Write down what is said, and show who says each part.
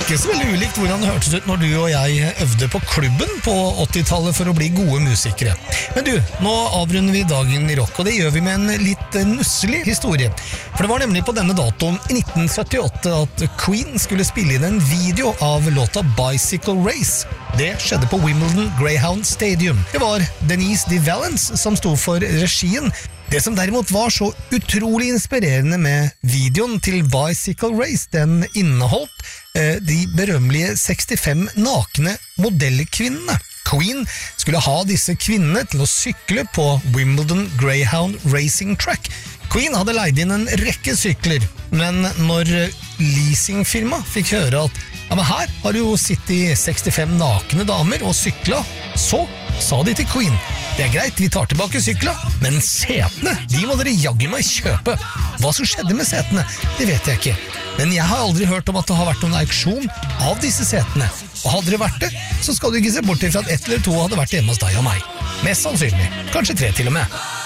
Speaker 1: Ikke så veldig ulikt hvordan det hørtes ut når du og jeg øvde på klubben på 80-tallet for å bli gode musikere. Men du, nå avrunder vi dagen i rock, og det gjør vi med en litt nusselig historie. For det var nemlig på denne datoen i 1978 at Queen skulle spille inn en video av låta Bicycle Race. Det skjedde på Wimbledon Greyhound Stadium. Det var Denise DeValence som sto for regien. Det som derimot var så utrolig inspirerende med videoen til Bicycle Race, den inneholdt de berømmelige 65 nakne modellkvinnene. Queen skulle ha disse kvinnene til å sykle på Wimbledon Greyhound Racing Track. Queen hadde leid inn en rekke sykler, men når leasingfirma fikk høre at ja, men her har du jo sittet 65 nakne damer og sykla, så sa de til Queen: det er greit, vi tar tilbake sykla, men setene, de må dere jaggu meg kjøpe. Hva som skjedde med setene, det vet jeg ikke. Men jeg har aldri hørt om at det har vært noen auksjon av disse setene. Og hadde det vært det, så skal du ikke se bort til at 1 eller 2 hadde vært hjemme hos deg og meg. Mest sannsynlig, kanskje 3 til og med.